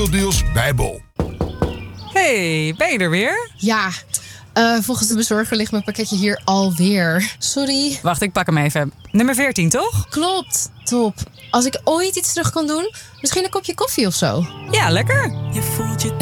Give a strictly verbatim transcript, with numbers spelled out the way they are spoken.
Deals bij Bol. Hey, ben je er weer? Ja, uh, volgens de bezorger ligt mijn pakketje hier alweer. Sorry. Wacht, ik pak hem even. Nummer veertien, toch? Klopt, top. Als ik ooit iets terug kan doen, misschien een kopje koffie of zo. Ja, lekker. Je voelt je